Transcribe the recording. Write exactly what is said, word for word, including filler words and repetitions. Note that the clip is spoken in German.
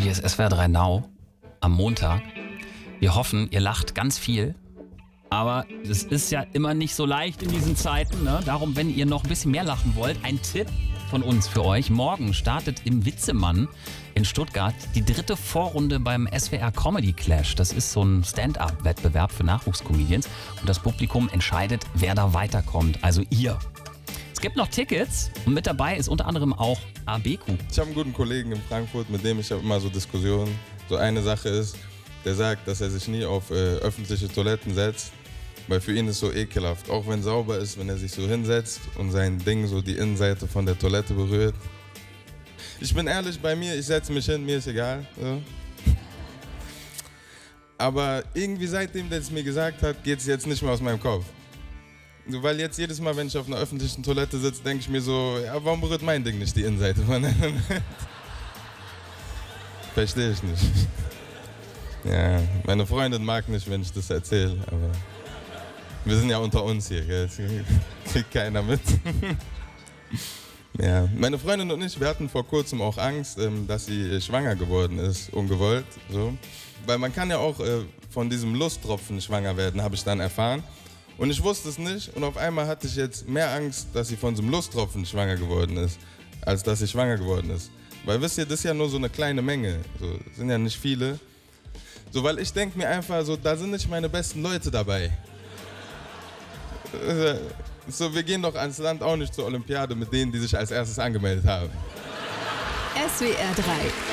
Hier ist S W R drei Now am Montag. Wir hoffen, ihr lacht ganz viel. Aber es ist ja immer nicht so leicht in diesen Zeiten. Ne? Darum, wenn ihr noch ein bisschen mehr lachen wollt, ein Tipp von uns für euch. Morgen startet im Witzemann in Stuttgart die dritte Vorrunde beim S W R Comedy Clash. Das ist so ein Stand-up-Wettbewerb für Nachwuchscomedians. Und das Publikum entscheidet, wer da weiterkommt. Also ihr. Es gibt noch Tickets und mit dabei ist unter anderem auch A B Q. Ich habe einen guten Kollegen in Frankfurt, mit dem ich habe immer so Diskussionen. So eine Sache ist, der sagt, dass er sich nie auf äh, öffentliche Toiletten setzt, weil für ihn ist so ekelhaft. Auch wenn sauber ist, wenn er sich so hinsetzt und sein Ding so die Innenseite von der Toilette berührt. Ich bin ehrlich bei mir, ich setze mich hin, mir ist egal. So. Aber irgendwie seitdem der es mir gesagt hat, geht es jetzt nicht mehr aus meinem Kopf. So, weil jetzt jedes Mal, wenn ich auf einer öffentlichen Toilette sitze, denke ich mir so, ja, warum berührt mein Ding nicht die Innenseite von der Toilette? Verstehe ich nicht. Ja, meine Freundin mag nicht, wenn ich das erzähle, aber wir sind ja unter uns hier, gell? Kriegt keiner mit. Ja, meine Freundin und ich, wir hatten vor kurzem auch Angst, dass sie schwanger geworden ist, ungewollt. So. Weil man kann ja auch von diesem Lusttropfen schwanger werden, habe ich dann erfahren. Und ich wusste es nicht und auf einmal hatte ich jetzt mehr Angst, dass sie von so einem Lusttropfen schwanger geworden ist, als dass sie schwanger geworden ist. Weil wisst ihr, das ist ja nur so eine kleine Menge, so, sind ja nicht viele. So, weil ich denke mir einfach so, da sind nicht meine besten Leute dabei. So, wir gehen doch ans Land auch nicht zur Olympiade mit denen, die sich als erstes angemeldet haben. S W R drei